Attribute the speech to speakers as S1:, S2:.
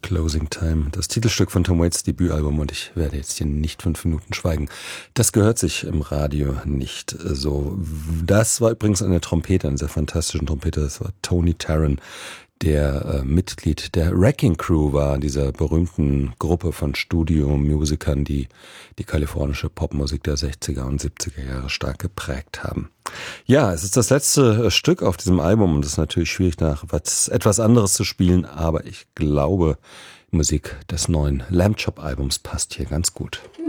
S1: Closing Time, das Titelstück von Tom Waits Debütalbum, und ich werde jetzt hier nicht 5 Minuten schweigen. Das gehört sich im Radio nicht so. Das war übrigens eine Trompete, eine sehr fantastischen Trompete, das war Tony Tarrant, der Mitglied der Wrecking Crew war, dieser berühmten Gruppe von Studiomusikern, die die kalifornische Popmusik der 60er und 70er Jahre stark geprägt haben. Ja, es ist das letzte Stück auf diesem Album und es ist natürlich schwierig, nach etwas anderes zu spielen, aber ich glaube, die Musik des neuen Lamb Chop Albums passt hier ganz gut.